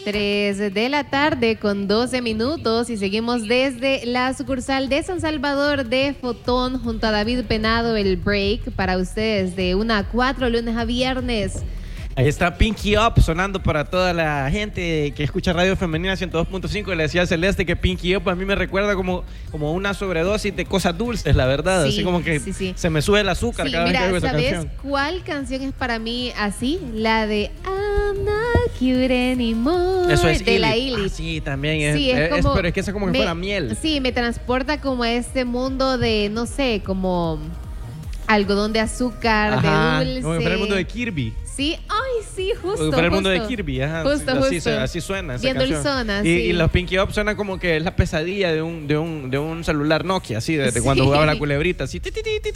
3 de la tarde con 12 minutos y seguimos desde la sucursal de San Salvador de Fotón junto a David Penado, el break para ustedes de 1 a 4, lunes a viernes. Ahí está Pinky Up sonando para toda la gente que escucha Radio Femenina 102.5. Le decía a Celeste que Pinky Up a mí me recuerda como una sobredosis de cosas dulces, la verdad. Sí, así como que se me sube el azúcar cada vez que oigo esa canción. ¿Sabes cuál canción es para mí así? La de I'm not cute anymore. Eso es de la Illich. Sí, también es. Sí, pero es que esa como que fuera miel. Sí, me transporta como a este mundo de, no sé, como algodón de azúcar, ajá, de dulce. Como para el mundo de Kirby. Sí, ay, sí, justo. Para el mundo de Kirby, ajá. Justo. Así suena esa bien canción. Dulzona, sí. Y los Pinky Up suena como que es la pesadilla de un celular Nokia, así, desde cuando jugaba la culebrita, así.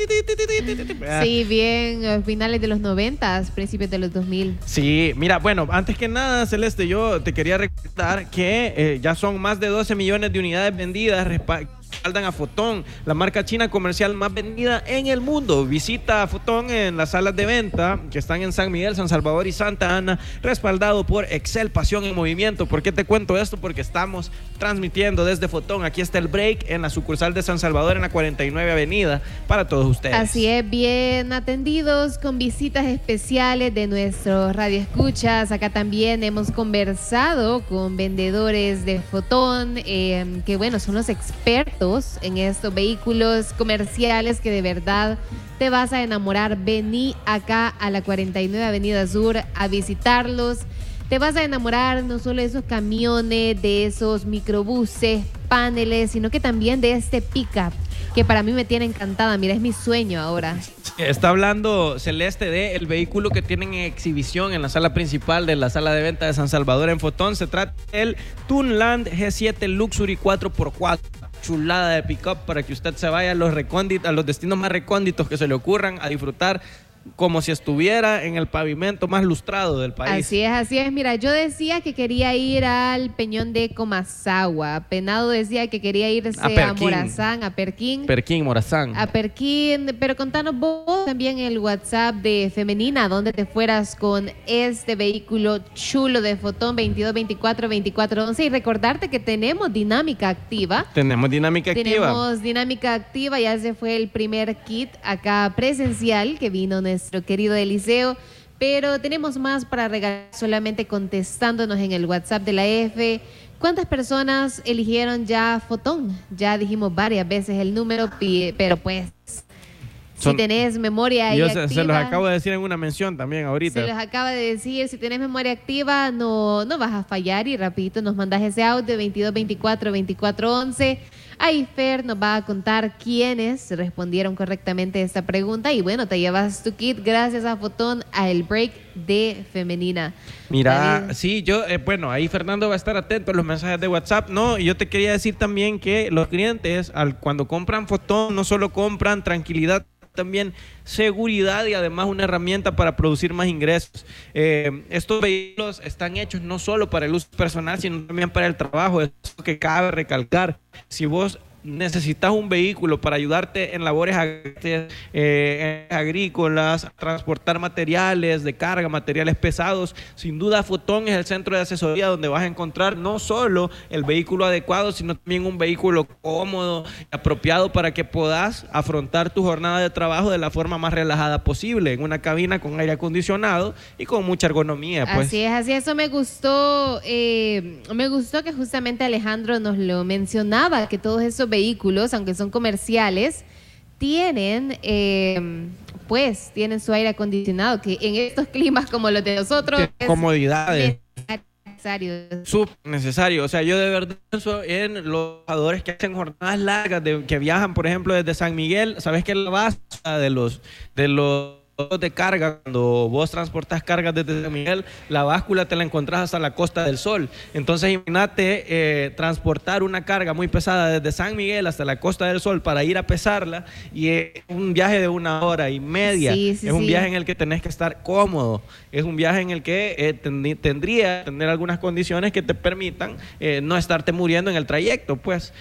Sí, bien, finales de los 90, principios de los 2000. Sí, mira, bueno, antes que nada, Celeste, yo te quería recordar que ya son más de 12 millones de unidades vendidas, respaldan a Fotón, la marca china comercial más vendida en el mundo. Visita a Fotón en las salas de venta que están en San Miguel, San Salvador y Santa Ana, respaldado por Excel Pasión en Movimiento. ¿Por qué te cuento esto? Porque estamos transmitiendo desde Fotón. Aquí está el break en la sucursal de San Salvador en la 49 Avenida para todos ustedes. Así es, bien atendidos con visitas especiales de nuestros radioescuchas. Acá también hemos conversado con vendedores de Fotón, que bueno, son los expertos en estos vehículos comerciales que de verdad te vas a enamorar. Vení acá a la 49 Avenida Sur a visitarlos. Te vas a enamorar no solo de esos camiones, de esos microbuses, paneles, sino que también de este pickup que para mí me tiene encantada. Mira, es mi sueño ahora. Está hablando Celeste de el vehículo que tienen en exhibición en la sala principal de la sala de venta de San Salvador en Fotón. Se trata del Tunland G7 Luxury 4x4. Chulada de pickup para que usted se vaya a los destinos más recónditos que se le ocurran, a disfrutar como si estuviera en el pavimento más lustrado del país. Así es. Mira, yo decía que quería ir al Peñón de Comasagua. Penado decía que quería irse a Morazán, a Perquín. Morazán. A Perquín, pero contanos vos también el WhatsApp de Femenina, donde te fueras con este vehículo chulo de Fotón 2224-2411. Y recordarte que tenemos dinámica activa. Tenemos dinámica activa, ya se fue el primer kit acá presencial que vino nuestro querido Eliseo, pero tenemos más para regalar solamente contestándonos en el WhatsApp de la F. ¿Cuántas personas eligieron ya Fotón? Ya dijimos varias veces el número, pero pues si tenés memoria ahí activa, se los acabo de decir en una mención también ahorita. Se los acaba de decir, si tenés memoria activa no vas a fallar y rapidito nos mandás ese audio 2224-2411. Ahí Fer nos va a contar quiénes respondieron correctamente a esta pregunta y bueno, te llevas tu kit gracias a Fotón a el break de Femenina. Mira, David. Sí, bueno, ahí Fernando va a estar atento a los mensajes de WhatsApp. No, y yo te quería decir también que los clientes cuando compran Fotón no solo compran tranquilidad, también seguridad y además una herramienta para producir más ingresos. Estos vehículos están hechos no solo para el uso personal, sino también para el trabajo. Es lo que cabe recalcar. Si vos necesitas un vehículo para ayudarte en labores agrícolas, transportar materiales de carga, materiales pesados, sin duda Fotón es el centro de asesoría donde vas a encontrar no solo el vehículo adecuado, sino también un vehículo cómodo, apropiado para que puedas afrontar tu jornada de trabajo de la forma más relajada posible, en una cabina con aire acondicionado y con mucha ergonomía. Pues. Así es, eso me gustó que justamente Alejandro nos lo mencionaba, que todos esos vehículos, aunque son comerciales, tienen tienen su aire acondicionado, que en estos climas como los de nosotros comodidades necesario. Súper necesario. O sea, yo de verdad pienso en los trabajadores que hacen jornadas largas, que viajan, por ejemplo, desde San Miguel. ¿Sabes qué es la base de los de carga? Cuando vos transportas cargas desde San Miguel, la báscula te la encontrás hasta la Costa del Sol. Entonces imagínate transportar una carga muy pesada desde San Miguel hasta la Costa del Sol para ir a pesarla, y es un viaje de 1 hora y media. Es un viaje en el que tenés que estar cómodo, es un viaje en el que tendría que tener algunas condiciones que te permitan no estarte muriendo en el trayecto, pues.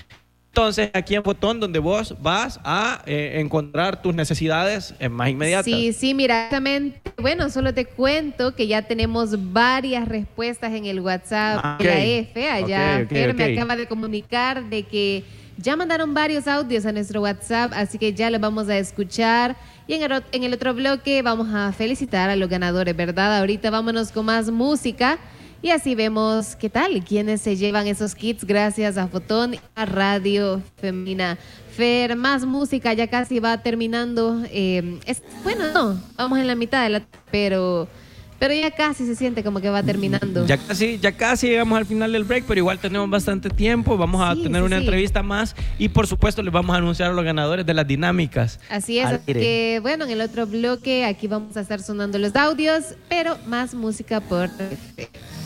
Entonces, aquí en Fotón, donde vos vas a encontrar tus necesidades más inmediatas. Sí, sí, mira, exactamente. Bueno, solo te cuento que ya tenemos varias respuestas en el WhatsApp de la F. Allá Fer me acaba de comunicar de que ya mandaron varios audios a nuestro WhatsApp, así que ya los vamos a escuchar. Y en el otro bloque vamos a felicitar a los ganadores, ¿verdad? Ahorita vámonos con más música. Y así vemos qué tal, quiénes se llevan esos kits gracias a Fotón y a Radio Femenina. Fer, más música, ya casi va terminando. Bueno, no, vamos en la mitad de la... Pero ya casi se siente como que va terminando. Ya casi llegamos al final del break, pero igual tenemos bastante tiempo. Vamos a tener una entrevista más y por supuesto les vamos a anunciar a los ganadores de las dinámicas. Así es, así que bueno, en el otro bloque aquí vamos a estar sonando los audios, pero más música por...